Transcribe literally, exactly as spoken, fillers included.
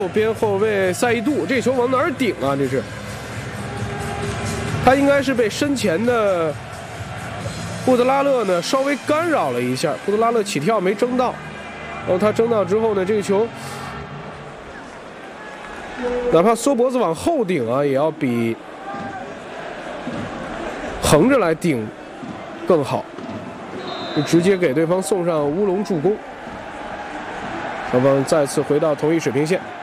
右边后卫赛义杜，这球往哪儿顶啊？这是，他应该是被身前的布德拉勒呢稍微干扰了一下，布德拉勒起跳没争到，然后他争到之后呢，这个球哪怕缩脖子往后顶啊，也要比横着来顶更好，就直接给对方送上乌龙助攻，双方再次回到同一水平线。